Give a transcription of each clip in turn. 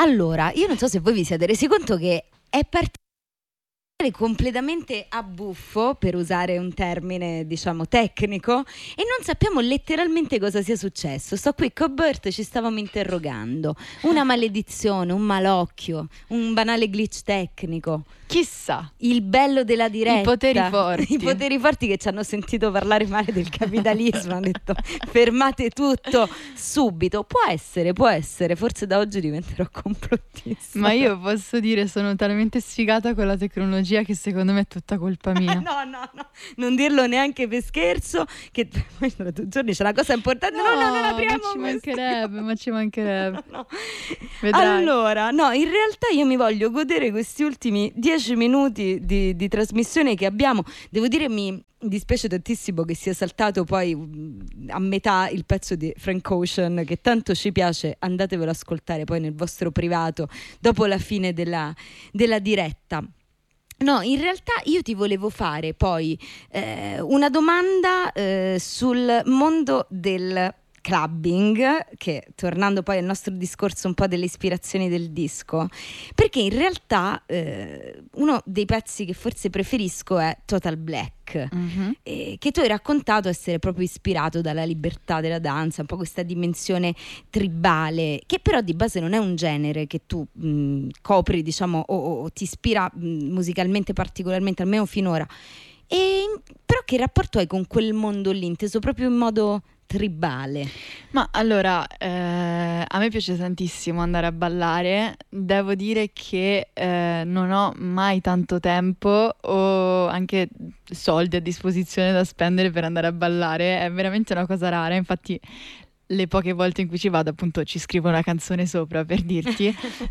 Allora, io non so se voi vi siete resi conto che è partito completamente a buffo, per usare un termine diciamo tecnico, e non sappiamo letteralmente cosa sia successo. Sto qui con Bert, ci stavamo interrogando. Una maledizione, un malocchio, un banale glitch tecnico. Chissà. Il bello della diretta. I poteri forti. I poteri forti che ci hanno sentito parlare male del capitalismo. Hanno detto fermate tutto subito. Può essere. Forse da oggi diventerò complottista. Ma io posso dire, sono talmente sfigata con la tecnologia che secondo me è tutta colpa mia. No, non dirlo neanche per scherzo, che poi tra 2 giorni c'è una cosa importante. No, non apriamo. Ma ci mancherebbe. No. Vedrai. Allora, no, in realtà io mi voglio godere questi ultimi 10 minuti di trasmissione che abbiamo. Devo dire, mi dispiace tantissimo che sia saltato poi a metà il pezzo di Frank Ocean, che tanto ci piace. Andatevelo ad ascoltare poi nel vostro privato dopo la fine della diretta. No, in realtà io ti volevo fare poi una domanda sul mondo del clubbing, che tornando poi al nostro discorso un po' delle ispirazioni del disco, perché in realtà uno dei pezzi che forse preferisco è Total Black, che tu hai raccontato essere proprio ispirato dalla libertà della danza, un po' questa dimensione tribale, che però di base non è un genere che tu copri, diciamo, o ti ispira musicalmente particolarmente, almeno finora. Però che rapporto hai con quel mondo lì, inteso proprio in modo tribale? Ma allora, a me piace tantissimo andare a ballare. Devo dire che non ho mai tanto tempo o anche soldi a disposizione da spendere per andare a ballare. È veramente una cosa rara. Infatti le poche volte in cui ci vado, appunto, ci scrivo una canzone sopra per dirti.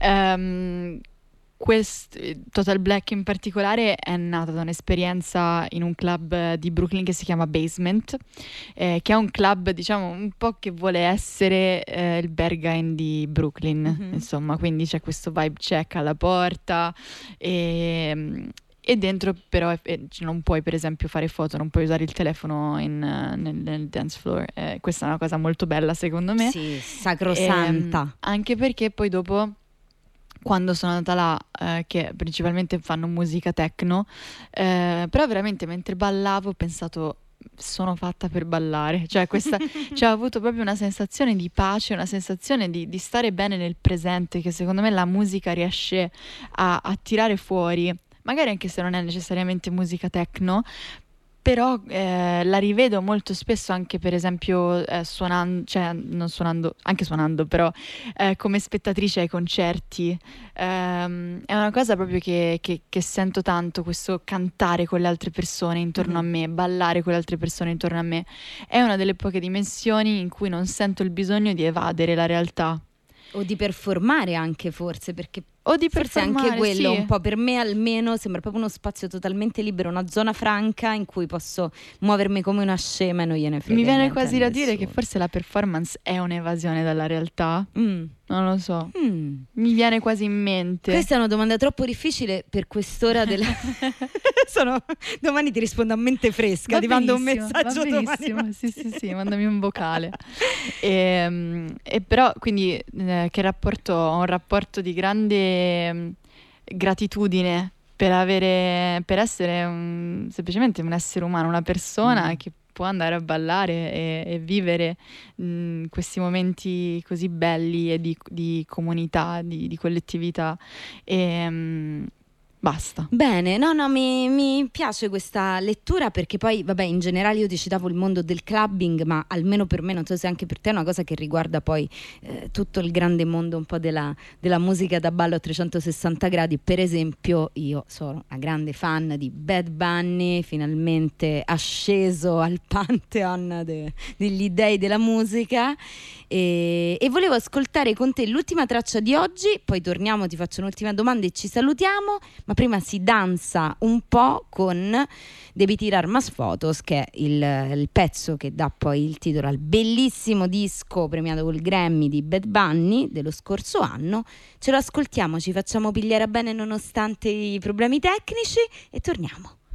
Total Black in particolare è nata da un'esperienza in un club di Brooklyn che si chiama Basement, che è un club, diciamo, un po' che vuole essere il Berghain di Brooklyn, insomma, quindi c'è questo vibe check alla porta e dentro però non puoi, per esempio, fare foto, non puoi usare il telefono nel dance floor. Questa è una cosa molto bella, secondo me. Sì, sacrosanta. Anche perché poi dopo, quando sono andata là, che principalmente fanno musica techno, però veramente mentre ballavo ho pensato, sono fatta per ballare, cioè ho avuto proprio una sensazione di pace, una sensazione di stare bene nel presente, che secondo me la musica riesce a tirare fuori, magari anche se non è necessariamente musica techno. Però la rivedo molto spesso anche, per esempio, suonando, cioè non suonando, anche suonando, però come spettatrice ai concerti. È una cosa proprio che sento tanto, questo cantare con le altre persone intorno a me, ballare con le altre persone intorno a me. È una delle poche dimensioni in cui non sento il bisogno di evadere la realtà. O di performare anche, forse, perché o di forse performare, anche quello, sì. Un po' per me almeno sembra proprio uno spazio totalmente libero, una zona franca in cui posso muovermi come una scema e non gliene frega. Mi viene niente quasi a da dire nessuno. che forse la performance è un'evasione dalla realtà. Non lo so. Mi viene quasi in mente. Questa è una domanda troppo difficile per quest'ora della... Domani ti rispondo a mente fresca, ti mando un messaggio domani. Sì, mandami un vocale. E però, quindi, che rapporto? Ho un rapporto di grande gratitudine per essere semplicemente un essere umano, una persona che può andare a ballare e vivere questi momenti così belli e di comunità, di collettività. Basta. Bene, no, mi piace questa lettura, perché poi, vabbè, in generale io ti citavo il mondo del clubbing, ma almeno per me, non so se anche per te, è una cosa che riguarda poi tutto il grande mondo un po' della musica da ballo a 360 gradi. Per esempio, io sono una grande fan di Bad Bunny, finalmente asceso al pantheon degli dei della musica, e volevo ascoltare con te l'ultima traccia di oggi, poi torniamo, ti faccio un'ultima domanda e ci salutiamo, ma prima si danza un po' con Devi tirar más fotos, che è il pezzo che dà poi il titolo al bellissimo disco premiato col Grammy di Bad Bunny dello scorso anno. Ce lo ascoltiamo, ci facciamo pigliare bene nonostante i problemi tecnici e torniamo.